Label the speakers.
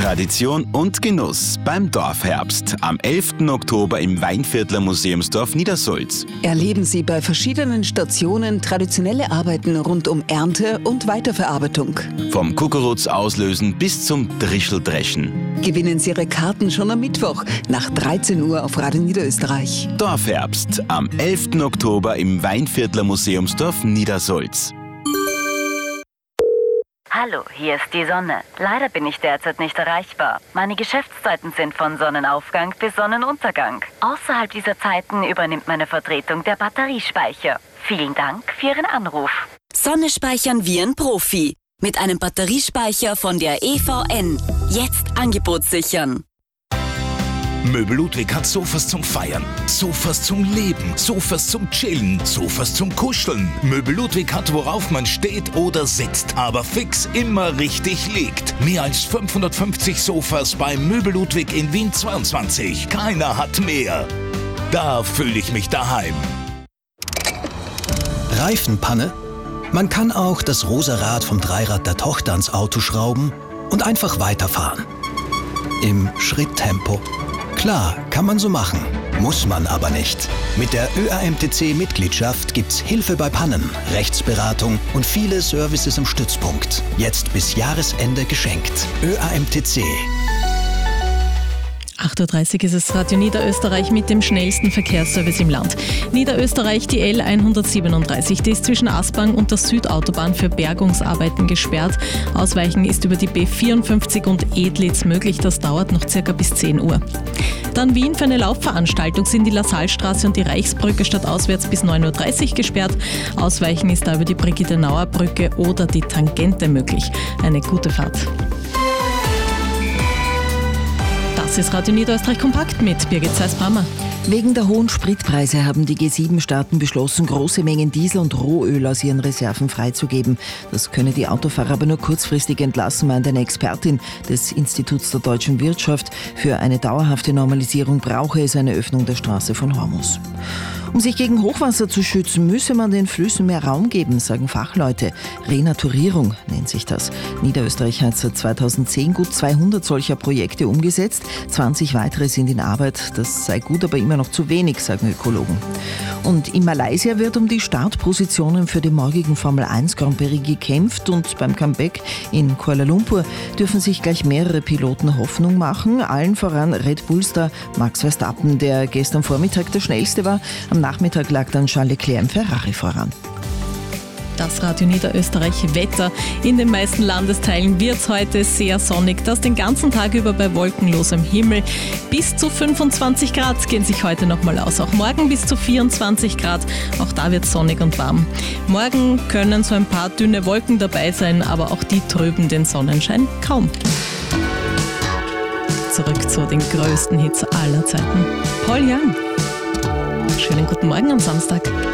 Speaker 1: Tradition und Genuss beim Dorfherbst am 11. Oktober im Weinviertler Museumsdorf Niedersulz.
Speaker 2: Erleben Sie bei verschiedenen Stationen traditionelle Arbeiten rund um Ernte und Weiterverarbeitung.
Speaker 1: Vom Kukuruz auslösen bis zum Drischeldreschen.
Speaker 2: Gewinnen Sie Ihre Karten schon am Mittwoch nach 13 Uhr auf Radio Niederösterreich.
Speaker 1: Dorfherbst am 11. Oktober im Weinviertler Museumsdorf Niedersulz.
Speaker 3: Hallo, hier ist die Sonne. Leider bin ich derzeit nicht erreichbar. Meine Geschäftszeiten sind von Sonnenaufgang bis Sonnenuntergang. Außerhalb dieser Zeiten übernimmt meine Vertretung der Batteriespeicher. Vielen Dank für Ihren Anruf.
Speaker 4: Sonne speichern wie ein Profi. Mit einem Batteriespeicher von der EVN. Jetzt Angebot sichern.
Speaker 5: Möbel Ludwig hat Sofas zum Feiern, Sofas zum Leben, Sofas zum Chillen, Sofas zum Kuscheln. Möbel Ludwig hat, worauf man steht oder sitzt, aber fix immer richtig liegt. Mehr als 550 Sofas bei Möbel Ludwig in Wien 22. Keiner hat mehr. Da fühle ich mich daheim.
Speaker 6: Reifenpanne? Man kann auch das rosa Rad vom Dreirad der Tochter ans Auto schrauben und einfach weiterfahren. Im Schritttempo. Klar, kann man so machen, muss man aber nicht. Mit der ÖAMTC-Mitgliedschaft gibt's Hilfe bei Pannen, Rechtsberatung und viele Services im Stützpunkt. Jetzt bis Jahresende geschenkt. ÖAMTC.
Speaker 7: 8.30 Uhr ist es Radio Niederösterreich mit dem schnellsten Verkehrsservice im Land. Niederösterreich, die L137, die ist zwischen Aspang und der Südautobahn für Bergungsarbeiten gesperrt. Ausweichen ist über die B54 und Edlitz möglich, das dauert noch circa bis 10 Uhr. Dann Wien für eine Laufveranstaltung sind die Lassalstraße und die Reichsbrücke stadtauswärts bis 9.30 Uhr gesperrt. Ausweichen ist da über die Brigitte-Nauer-Brücke oder die Tangente möglich. Eine gute Fahrt. Das ist Radio Niederösterreich kompakt mit Birgit Zeiss-Brammer.
Speaker 2: Wegen der hohen Spritpreise haben die G7-Staaten beschlossen, große Mengen Diesel und Rohöl aus ihren Reserven freizugeben. Das könne die Autofahrer aber nur kurzfristig entlassen, meint eine Expertin des Instituts der deutschen Wirtschaft. Für eine dauerhafte Normalisierung brauche es eine Öffnung der Straße von Hormuz. Um sich gegen Hochwasser zu schützen, müsse man den Flüssen mehr Raum geben, sagen Fachleute. Renaturierung nennt sich das. Niederösterreich hat seit 2010 gut 200 solcher Projekte umgesetzt. 20 weitere sind in Arbeit. Das sei gut, aber immer noch zu wenig, sagen Ökologen. Und in Malaysia wird um die Startpositionen für den morgigen Formel 1 Grand Prix gekämpft und beim Comeback in Kuala Lumpur dürfen sich gleich mehrere Piloten Hoffnung machen. Allen voran Red Bull-Star Max Verstappen, der gestern Vormittag der schnellste war. Am Nachmittag lag dann Charles Leclerc im Ferrari voran.
Speaker 7: Das Radio Niederösterreich Wetter. In den meisten Landesteilen wird es heute sehr sonnig. Das den ganzen Tag über bei wolkenlosem Himmel. Bis zu 25 Grad gehen sich heute nochmal aus. Auch morgen bis zu 24 Grad. Auch da wird es sonnig und warm. Morgen können so ein paar dünne Wolken dabei sein, aber auch die trüben den Sonnenschein kaum. Zurück zu den größten Hits aller Zeiten. Paul Young. Schönen guten Morgen am Samstag.